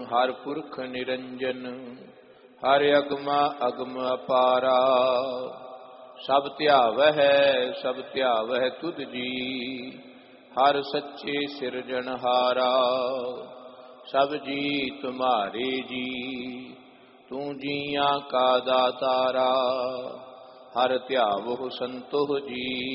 हर पुरख निरंजन। हर अगमा अगम अपारा। सब ध्यावह सब ध्यावह तुध जी। हर सच्चे सिरजनहारा। सब जी तुम्हारे जी। तू जियां का दातारा। हर ध्यावो संतोह जी।